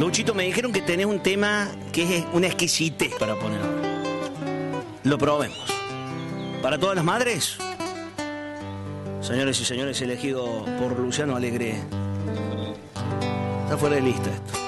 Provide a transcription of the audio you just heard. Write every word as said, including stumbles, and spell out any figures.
Luchito, me dijeron que tenés un tema que es una exquisitez para poner ahora. Lo probemos. Para todas las madres, señores y señores, elegido por Luciano Alegre. Está fuera de lista esto.